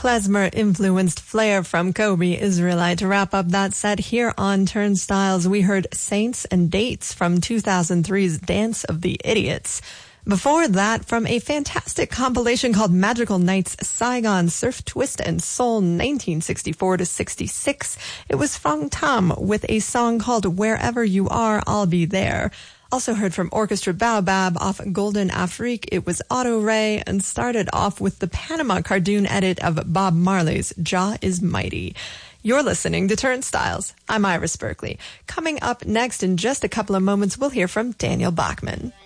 klezmer-influenced flair from Kobe Israelite. To wrap up that set here on Turnstiles, we heard Saints and Dates from 2003's Dance of the Idiots. Before that, from a fantastic compilation called Magical Nights Saigon Surf Twist and Soul 1964 to 66, it was Fong Tam with a song called Wherever You Are, I'll Be There. Also heard from Orchestra Baobab off Golden Afrique, it was Otto Ray, and started off with the Panama Cardoon edit of Bob Marley's Jah is Mighty. You're listening to Turnstiles. I'm Iris Berkeley. Coming up next in just a couple of moments, we'll hear from Daniel Bachman.